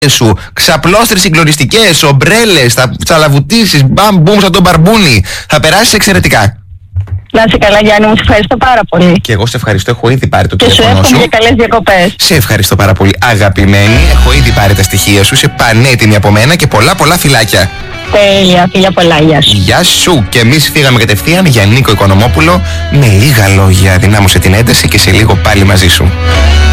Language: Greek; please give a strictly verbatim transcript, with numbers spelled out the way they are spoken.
σου, ξαπλώστρες συγκλονιστικές, ομπρέλες, θα τσαλαβουτίσεις, μπαμ, μπουμ σαν τον μπαρμπούνι. Θα περάσεις εξαιρετικά. Να είσαι καλά, Γιάννη μου, σε ευχαριστώ πάρα πολύ. Και εγώ σε ευχαριστώ, έχω ήδη πάρει το και τηλέφωνο σου. Και σου εύχομαι και καλές διακοπές. Σε ευχαριστώ πάρα πολύ, αγαπημένη. Έχω ήδη πάρει τα στοιχεία σου, είσαι πανέτοιμη από μένα και πολλά πολλά φιλάκια. Τέλεια, φιλιά πολλά, γεια σου. Γεια σου. Και εμείς φύγαμε κατευθείαν για Νίκο Οικονομόπουλο με λίγα λόγια. Δυνάμωσε την ένταση και σε λίγο πάλι μαζί σου.